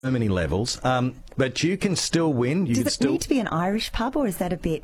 so many levels. But you can still win. Does it need to be an Irish pub, or is that a bit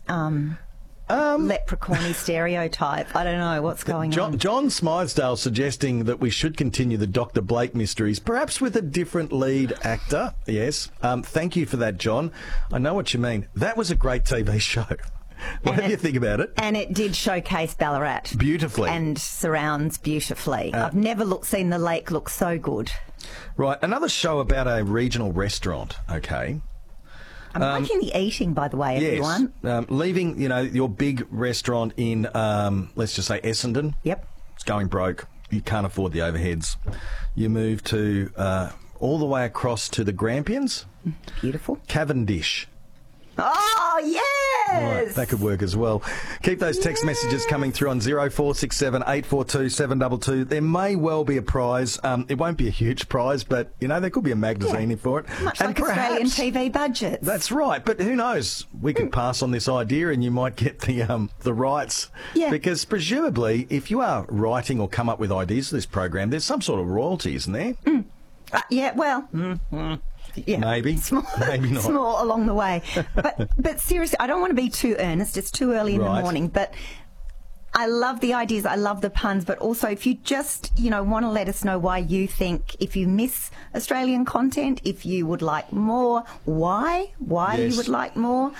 leprechaun-y stereotype? I don't know what's going on. John Smythesdale suggesting that we should continue the Dr. Blake mysteries, perhaps with a different lead actor. Yes. Thank you for that, John. I know what you mean. That was a great TV show. What do you think about it? And it did showcase Ballarat. Beautifully. And surrounds beautifully. I've never seen the lake look so good. Right. Another show about a regional restaurant, okay. I'm liking the eating, by the way, everyone. Yes. Leaving, your big restaurant in, let's just say Essendon. Yep. It's going broke. You can't afford the overheads. You move to all the way across to the Grampians. Beautiful. Cavendish. Oh, yes! Right, that could work as well. Keep those text messages coming through on 0467 842 722. There may well be a prize. It won't be a huge prize, but, there could be a magazine for it. Much like Australian TV budgets. That's right, but who knows? We could pass on this idea and you might get the rights. Yeah. Because presumably, if you are writing or come up with ideas for this program, there's some sort of royalty, isn't there? Yeah, well... Yeah. Maybe. Maybe not. Small along the way. But seriously, I don't want to be too earnest. It's too early in the morning. But I love the ideas. I love the puns. But also, if you just, want to let us know why you think, if you miss Australian content, if you would like more, why you would like more,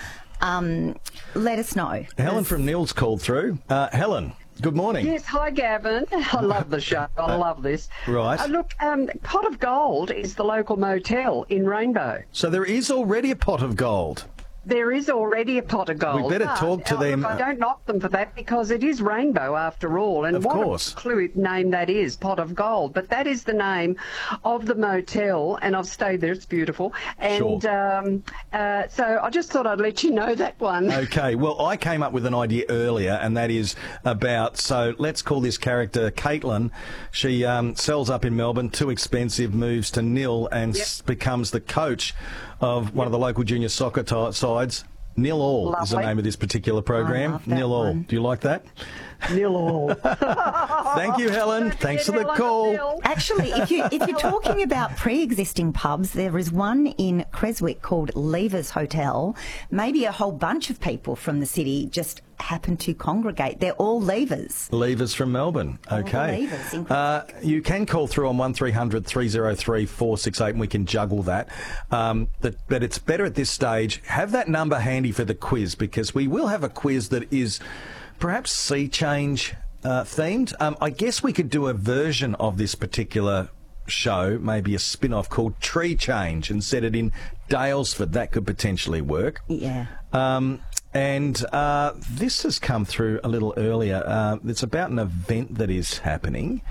let us know. Helen from Nils called through. Helen. Good morning. Yes, hi Gavin. I love the show. I love this. Right. Look, Pot of Gold is the local motel in Rainbow. So there is already a Pot of Gold. There is already a Pot of Gold. We better talk to them. I don't knock them for that because it is Rainbow after all. And what a clue name that is, Pot of Gold. But that is the name of the motel, and I've stayed there. It's beautiful. And so I just thought I'd let you know that one. Okay. Well, I came up with an idea earlier, and that is about, so let's call this character Caitlin. She sells up in Melbourne, too expensive, moves to Nil and becomes the coach of one of the local junior soccer sides. Nil All Lovely. Is the name of this particular program. Nil All. Do you like that? Nil All. Thank you, Helen. Thanks for the call. Actually, if you're talking about pre-existing pubs, there is one in Creswick called Levers Hotel. Maybe a whole bunch of people from the city just happen to congregate. They're all Levers. Levers from Melbourne. Okay. Levers in Creswick. You can call through on 1300 303 468 and we can juggle that. But it's better at this stage. Have that number handy for the quiz, because we will have a quiz that is perhaps sea change themed. I guess we could do a version of this particular show, maybe a spin-off called Tree Change, and set it in Dalesford. That could potentially work. Yeah. And this has come through a little earlier. It's about an event that is happening.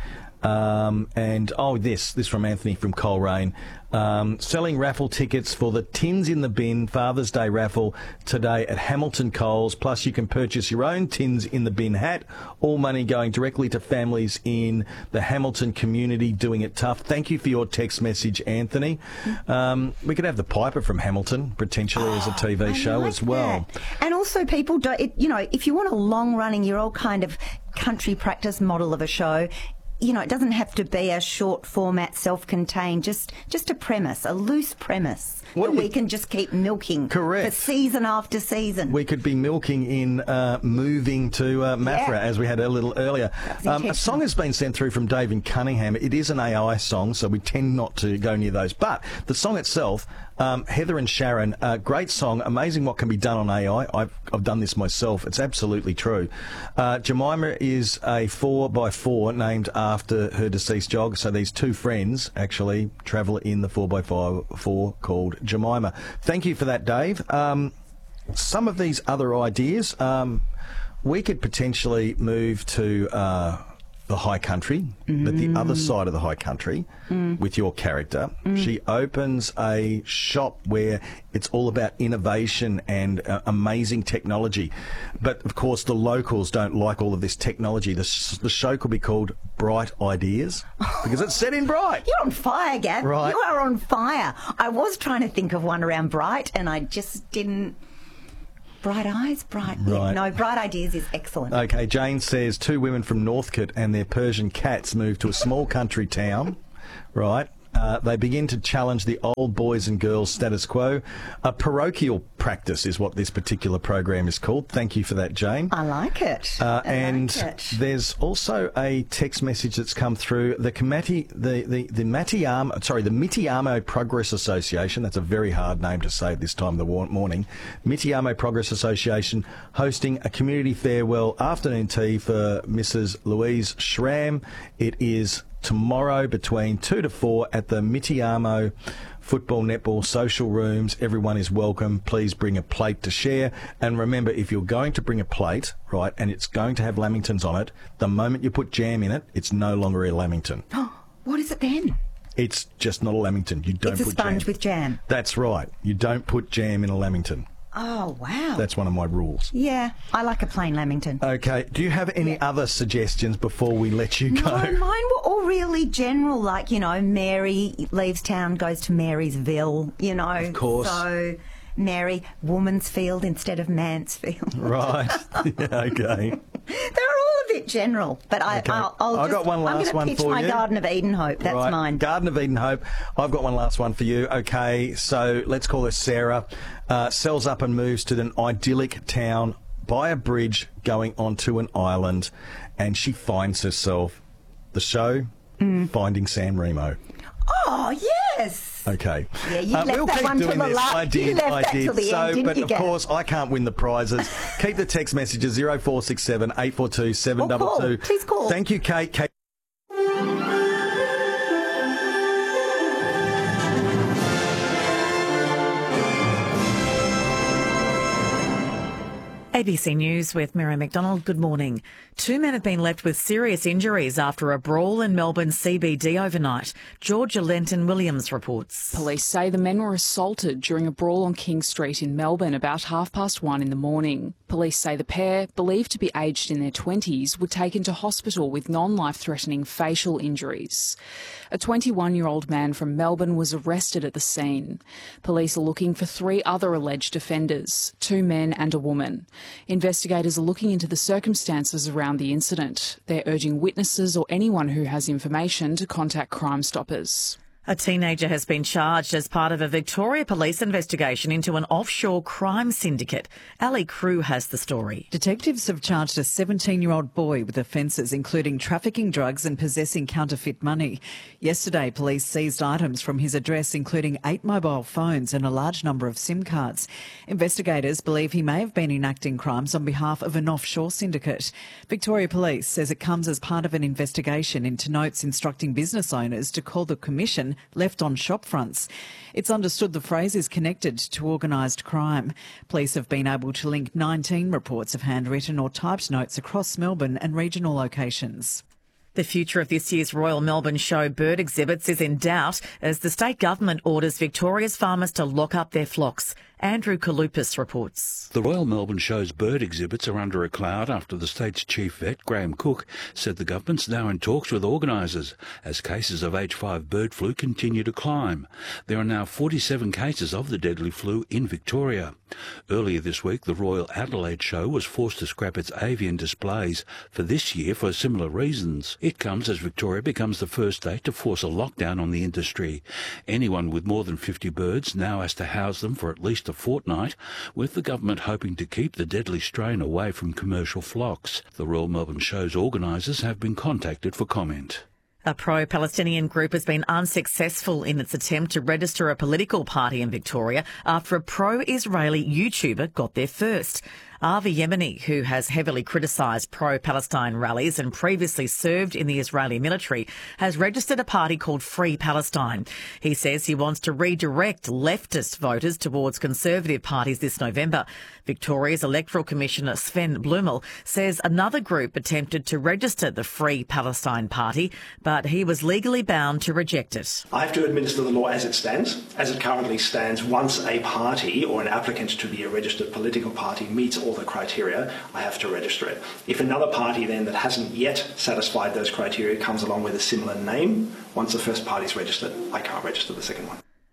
This from Anthony from Coleraine. Selling raffle tickets for the Tins in the Bin Father's Day raffle today at Hamilton Coles. Plus, you can purchase your own Tins in the Bin hat. All money going directly to families in the Hamilton community doing it tough. Thank you for your text message, Anthony. We could have the Piper from Hamilton potentially as a TV show as well. That. And also, people don't. If you want a long-running, your old kind of country practice model of a show. It doesn't have to be a short format, self-contained, just a premise, a loose premise that we can just keep milking for season after season. We could be milking in moving to Mathra, as we had a little earlier. A song has been sent through from Dave in Cunningham. It is an AI song, so we tend not to go near those. But the song itself, Heather and Sharon, great song, amazing what can be done on AI. I've done this myself. It's absolutely true. Jemima is a 4x4 named after her deceased jog. So these two friends actually travel in the 4x4 called Jemima. Thank you for that, Dave. Some of these other ideas, we could potentially move to the high country, but the other side of the high country with your character. She opens a shop where it's all about innovation and amazing technology. But, of course, the locals don't like all of this technology. The show could be called Bright Ideas because it's set in Bright. You're on fire, Gav. Right. You are on fire. I was trying to think of one around Bright and I just didn't. Bright eyes, bright. Right. Yeah, no, Bright Ideas is excellent. Okay, Jane says two women from Northcote and their Persian cats moved to a small country town, right? They begin to challenge the old boys and girls status quo. A parochial practice is what this particular program is called. Thank you for that, Jane. I like it. There's also a text message that's come through. The Mitiamo Progress Association, that's a very hard name to say at this time of the morning, Mitiamo Progress Association hosting a community farewell afternoon tea for Mrs. Louise Schramm. It is tomorrow between 2 to 4 at the Mitiamo Football Netball Social Rooms. Everyone is welcome. Please bring a plate to share. And remember, if you're going to bring a plate, right, and it's going to have lamingtons on it, the moment you put jam in it, it's no longer a lamington. What is it then? It's just not a lamington. You don't put jam. It's a sponge with jam. That's right. You don't put jam in a lamington. Oh, wow. That's one of my rules. Yeah, I like a plain lamington. Okay. Do you have any other suggestions before we let you go? No, mine were all really general, like, Mary leaves town, goes to Marysville, Of course. So, Mary, Womansfield instead of Mansfield. Right. Yeah, okay. They're all a bit general, but I've got one last one for you. I'm going to pitch my Garden of Eden Hope. That's right. mine. Garden of Eden Hope. I've got one last one for you. Okay, so let's call her Sarah. Sells up and moves to an idyllic town by a bridge going onto an island, and she finds herself. The show, Finding San Remo. Oh, yes. Okay. Yeah, you left we'll that keep one doing till the this. last. I did. You left that till the end, didn't but you, of Gav? course, I can't win the prizes. Keep the text messages 0467 842 722. Please call. Thank you, Kate. ABC News with Miriam McDonald. Good morning. 2 men have been left with serious injuries after a brawl in Melbourne CBD overnight. Georgia Lenton-Williams reports. Police say the men were assaulted during a brawl on King Street in Melbourne about 1:30 in the morning. Police say the pair, believed to be aged in their 20s, were taken to hospital with non-life-threatening facial injuries. A 21-year-old man from Melbourne was arrested at the scene. Police are looking for 3 other alleged offenders, 2 men and a woman. Investigators are looking into the circumstances around the incident. They're urging witnesses or anyone who has information to contact Crime Stoppers. A teenager has been charged as part of a Victoria Police investigation into an offshore crime syndicate. Ali Crew has the story. Detectives have charged a 17-year-old boy with offences including trafficking drugs and possessing counterfeit money. Yesterday, police seized items from his address, including 8 mobile phones and a large number of SIM cards. Investigators believe he may have been enacting crimes on behalf of an offshore syndicate. Victoria Police says it comes as part of an investigation into notes instructing business owners to call the Commission left on shop fronts. It's understood the phrase is connected to organised crime. Police have been able to link 19 reports of handwritten or typed notes across Melbourne and regional locations. The future of this year's Royal Melbourne Show bird exhibits is in doubt as the state government orders Victoria's farmers to lock up their flocks. Andrew Kalupis reports. The Royal Melbourne Show's bird exhibits are under a cloud after the state's chief vet, Graham Cook, said the government's now in talks with organisers as cases of H5 bird flu continue to climb. There are now 47 cases of the deadly flu in Victoria. Earlier this week, the Royal Adelaide Show was forced to scrap its avian displays for this year for similar reasons. It comes as Victoria becomes the first state to force a lockdown on the industry. Anyone with more than 50 birds now has to house them for at least a fortnight, with the government hoping to keep the deadly strain away from commercial flocks. The Royal Melbourne Show's organisers have been contacted for comment. A pro-Palestinian group has been unsuccessful in its attempt to register a political party in Victoria after a pro-Israeli YouTuber got there first. Avi Yemeni, who has heavily criticised pro-Palestine rallies and previously served in the Israeli military, has registered a party called Free Palestine. He says he wants to redirect leftist voters towards conservative parties this November. Victoria's Electoral Commissioner Sven Blumel says another group attempted to register the Free Palestine Party, but he was legally bound to reject it. I have to administer the law as it stands. As it currently stands, once a party or an applicant to be a registered political party meets all the criteria, I have to register it. If another party then that hasn't yet satisfied those criteria comes along with a similar name, once the first party is registered, I can't register the second one.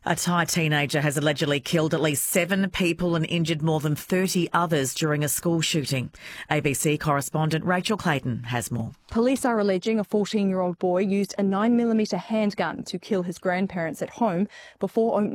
A Thai teenager has allegedly killed at least 7 people and injured more than 30 others during a school shooting. ABC correspondent Rachel Clayton has more. Police are alleging a 14-year-old boy used a 9mm handgun to kill his grandparents at home before opening